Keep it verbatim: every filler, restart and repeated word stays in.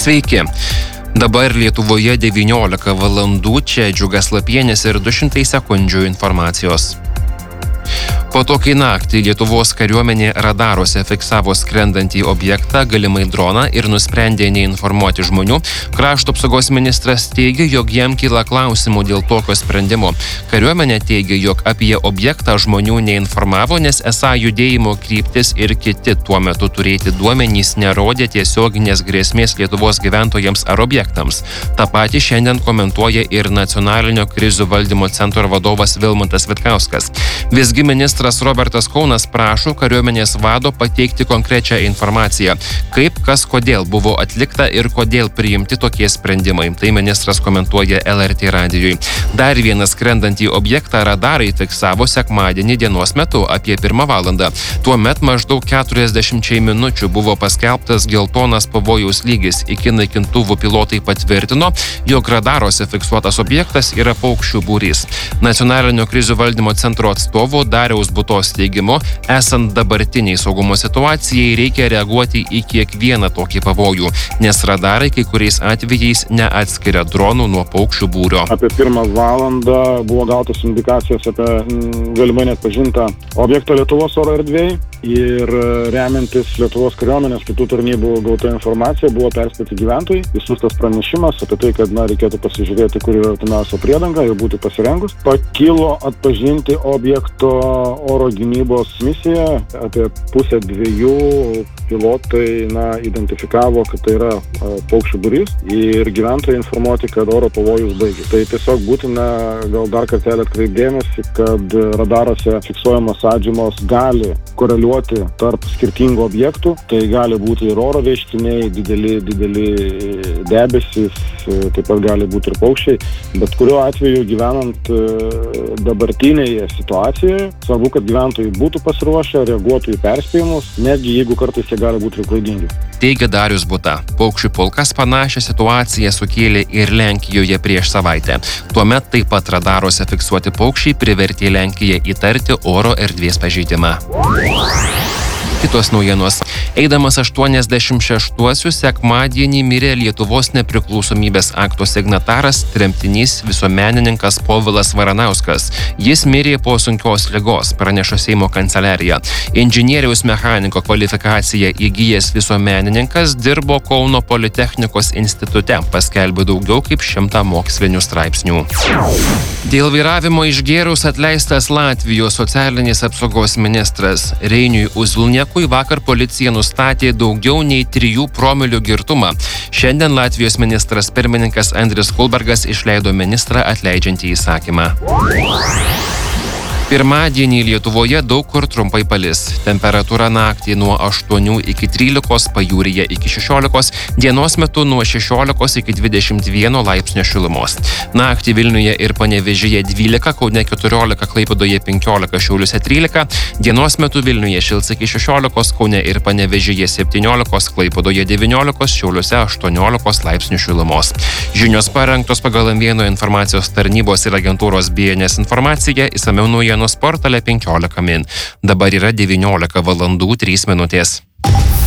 Sveiki. Dabar Lietuvoje devyniolika valandų, čia Džiugas Lapienis ir du šimtai sekundžių informacijos. Po to, kai naktį Lietuvos kariuomenė radaruose fiksavo skrendantį objektą, galimai droną, ir nusprendė neinformuoti žmonių, krašto apsaugos ministras teigia, jog jam kyla klausimų dėl tokio sprendimo. Kariuomenė teigia, jog apie objektą žmonių neinformavo, nes esą judėjimo kryptis ir kiti tuo metu turėti duomenys nerodė tiesioginės grėsmės Lietuvos gyventojams ar objektams. Ta pati šiandien komentuoja ir Nacionalinio krizių valdymo centro vadovas Vilmantas Vitkauskas. Visgi ministras Robertas Kaunas prašo kariuomenės vado pateikti konkrečią informaciją, kaip, kas, kodėl buvo atlikta ir kodėl priimti tokie sprendimai. Tai ministras komentuoja L R T radijui. Dar vieną skrendantį objektą radarai fiksavo sekmadienį dienos metu apie pirmą valandą. Tuomet maždaug keturiasdešimčiai minučių buvo paskelbtas geltonas pavojaus lygis. Iki naikintuvų pilotai patvirtino, jog radaruose fiksuotas objektas yra paukščių būrys. Nacionalinio krizių valdymo centro atstovo Dariaus Butos teigimu, esant dabartiniai saugumo situacijai, reikia reaguoti į kiekvieną tokį pavojų, nes radarai kai kuriais atvejais neatskiria dronų nuo paukščių būrio. Apie pirmą valandą buvo gautas indikacijos apie mm, galimai neatpažintą objektą Lietuvos oro erdvėje ir remiantis Lietuvos kariuomenės kitų tarnybų gauta informacija buvo perspėti gyventojai. Išsiųstas pranešimas apie tai, kad na, reikėtų pasižiūrėti, kur yra artimiausia priedanga ir būti pasirengus. Pakilo atpažinti objekto oro gynybos misiją. Apie pusę dviejų pilotai na, identifikavo, kad tai yra a, paukščių būrys ir gyventojai informuoti, kad oro pavojus baigė. Tai tiesiog būtina gal dar kartelį atkreipdėmėsi, kad radaruose fiksuojamos atžymos gali koreliuoti tarp skirtingų objektų. Tai gali būti ir oro reiškiniai, dideli, dideli debesys, taip pat gali būti ir paukščiai. Bet kuriuo atveju gyvenant dabartinėje situacijoje, svarbu, kad gyventojai būtų pasiruošę, reaguotų į perspėjimus, netgi jeigu kartais jie gali būti ir klaidingi. Teigia Darius Buta. Paukščių pulkas panašią situaciją sukėlė ir Lenkijoje prieš savaitę. Tuomet taip pat radaruose fiksuoti paukščiai privertė Lenkiją įtarti oro erdvės pažeidimą. Kitos naujienos. Eidamas aštuoniasdešimt šeštuosius sekmadienį mirė Lietuvos nepriklausomybės akto signataras, tremtinys, visuomenininkas Povilas Varanauskas. Jis mirė po sunkios ligos, praneša Seimo kanceliarija. Inžinieriaus mechaniko kvalifikaciją įgijęs visuomenininkas dirbo Kauno Politechnikos institute, paskelbė daugiau kaip šimtą mokslinių straipsnių. Dėl vairavimo išgėrus atleistas Latvijos socialinės apsaugos ministras Reiniui Uzulniekui vakar policija nustatė daugiau nei trijų promilių girtumą. Šiandien Latvijos ministras pirmininkas Andris Kulbergas išleido ministrą atleidžiantį įsakymą. Pirmadienį Lietuvoje daug kur trumpai palis. Temperatūra naktį nuo aštuonių iki trylikos, pajūryje iki šešiolikos, dienos metu nuo šešiolikos iki dvidešimt vieno laipsnio šilumos. Naktį Vilniuje ir Panevėžyje dvylika, Kaune keturiolika, Klaipėdoje penkiolika, Šiauliuose trylika, dienos metu Vilniuje šils iki šešiolikos, Kaune ir Panevėžyje septyniolikos, Klaipėdoje devyniolikos, Šiauliuose aštuoniolikos laipsnių šilumos. Žinios parengtos pagal M vieno informacijos tarnybos ir agentūros B N S informaciją, išsamiau naujienų portale penkiolika min. Dabar yra devyniolika valandų trys minutės.